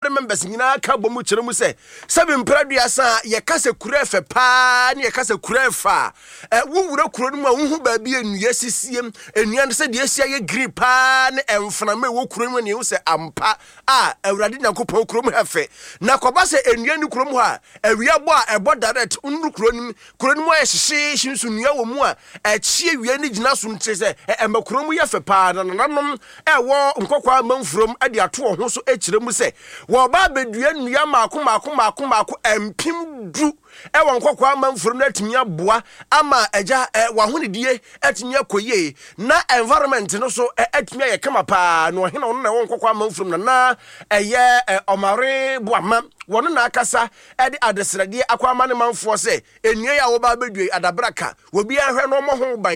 members nyina ka bomu kyerɛ mu sɛ sabi mpradua ye kase kura fe pa ne ye kase kura fa wo wura kuro no mu a wo hu ba bi enua sisiem enua no sɛ de asia ye gri pa ne emfana me wo kuro no ne wo sɛ ampa a awurade Nyankopɔn kuro mu hafe na kɔba sɛ enua ni kuro mu ha awia bɔ a ɛbɔ direct unu kuro no mu ayɛ hyehye shinsu nua wo mu a ɛchie wia ni gyina so nte sɛ ɛma kuro mu yɛ fe pa na nanom ɛwɔ nkɔkwa manfurom ade ato ho so ekyire mu sɛ wo ba bedua nua maako empim du ɛwɔ nkɔkwa manfurom na atimi aboa ama agya wahonedie atimi akoye na environment no so atimi ayɛ kama pa no hena ono na ɛwɔ nkɔkwa manfurom na ɛyɛ ɔmare boama wono na akasa ɛde adesrade akwa amane manfo sɛ enua ya wo ba bedua adabraka obi ahwɛ no mo ho ban